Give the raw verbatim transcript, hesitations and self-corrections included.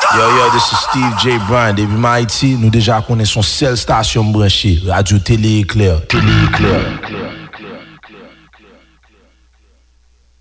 Yo, yo, this is Steve J. Bryan. Depuis Haïti, nous déjà connaissons seule station branchée, Radio Télé Éclair. Télé Éclair.